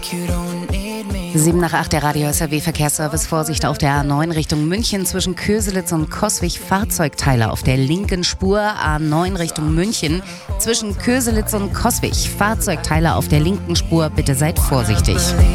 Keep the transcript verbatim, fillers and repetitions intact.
Sieben nach acht, der Radio S R W-Verkehrsservice. Vorsicht auf der A neun Richtung München zwischen Köselitz und Coswig. Fahrzeugteile auf der linken Spur. A neun Richtung München zwischen Köselitz und Coswig. Fahrzeugteile auf der linken Spur. Bitte seid vorsichtig.